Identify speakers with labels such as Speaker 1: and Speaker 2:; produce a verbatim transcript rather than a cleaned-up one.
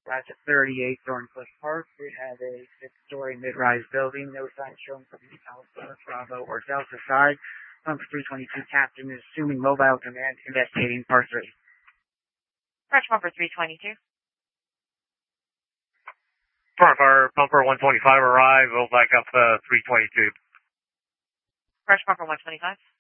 Speaker 1: That's at thirty-eight Thorncliffe Park. We have a six-story mid-rise building. No signs showing from the Alpha, Bravo, or Delta side. Pump three twenty-two captain is assuming mobile command, investigating part three.
Speaker 2: Crash Pumper three twenty-two.
Speaker 3: Front fire, Pumper one twenty-five arrive. We'll back up uh, three twenty-two.
Speaker 2: Crash Pumper one twenty-five.